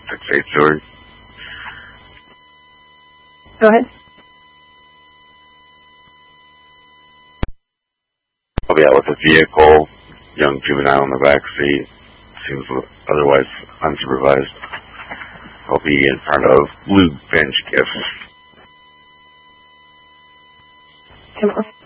768 Stewart. Go ahead. I'll be out with a vehicle, young juvenile in the back seat. Seems otherwise unsupervised. I'll be in front of blue bench gifts. Come on.